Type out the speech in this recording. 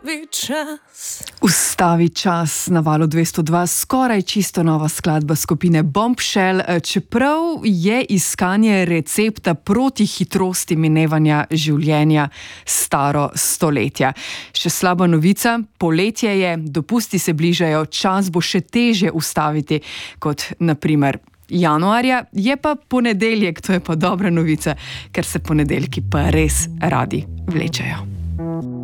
Ustavi čas na valu 202, skoraj čisto nova skladba skupine Bombshell, čeprav je iskanje recepta proti hitrosti minevanja življenja staro stoletja. Še slaba novica, poletje je, dopusti se bližajo, čas bo še težje ustaviti kot naprimer januarja, je pa ponedeljek, to je pa dobra novica, ker se ponedeljki pa res radi vlečejo.